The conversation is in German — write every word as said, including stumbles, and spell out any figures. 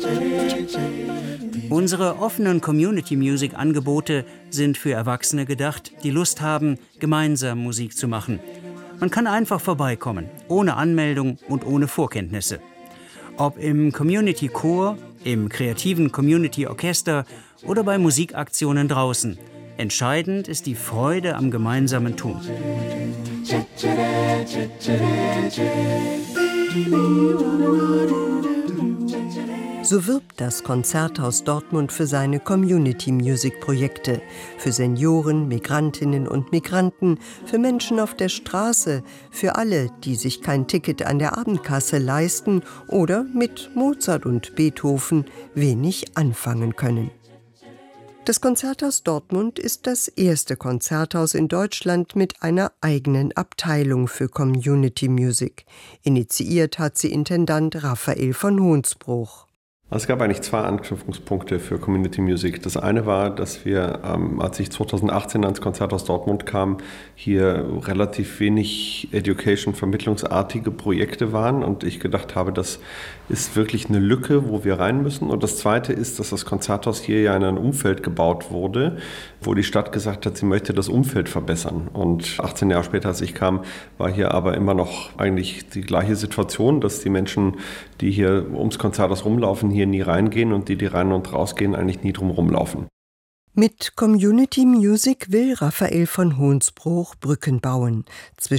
Unsere offenen Community-Music-Angebote sind für Erwachsene gedacht, die Lust haben, gemeinsam Musik zu machen. Man kann einfach vorbeikommen, ohne Anmeldung und ohne Vorkenntnisse. Ob im Community-Chor, im kreativen Community-Orchester oder bei Musikaktionen draußen. Entscheidend ist die Freude am gemeinsamen Tun. So wirbt das Konzerthaus Dortmund für seine Community-Music-Projekte, für Senioren, Migrantinnen und Migranten, für Menschen auf der Straße, für alle, die sich kein Ticket an der Abendkasse leisten oder mit Mozart und Beethoven wenig anfangen können. Das Konzerthaus Dortmund ist das erste Konzerthaus in Deutschland mit einer eigenen Abteilung für Community Music. Initiiert hat sie Intendant Raphael von Hohnsbruch. Es gab eigentlich zwei Anknüpfungspunkte für Community Music. Das eine war, dass wir, ähm, als ich zweitausendachtzehn ans Konzerthaus Dortmund kam, hier relativ wenig Education-vermittlungsartige Projekte waren und ich gedacht habe, das ist wirklich eine Lücke, wo wir rein müssen. Und das zweite ist, dass das Konzerthaus hier ja in einem Umfeld gebaut wurde, wo die Stadt gesagt hat, sie möchte das Umfeld verbessern. Und achtzehn Jahre später, als ich kam, war hier aber immer noch eigentlich die gleiche Situation, dass die Menschen, die hier ums Konzerthaus rumlaufen, hier nie reingehen und die, die rein und rausgehen, eigentlich nie drum rumlaufen. Mit Community Music will Raphael von Hohnsbruch Brücken bauen zwischen